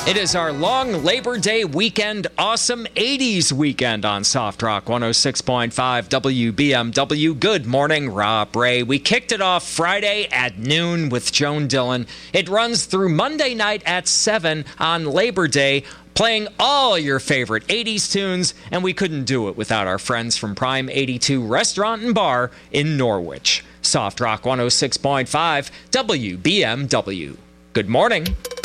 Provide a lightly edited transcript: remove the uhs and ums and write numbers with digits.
It is our long Labor Day weekend, awesome 80s weekend on Soft Rock 106.5 WBMW. Good morning, Rob Ray. We kicked it off Friday at noon with Joan Dillon. It runs through Monday night at 7 on Labor Day, playing all your favorite 80s tunes, and we couldn't do it without our friends from Prime 82 Restaurant and Bar in Norwich. Soft Rock 106.5 WBMW. Good morning.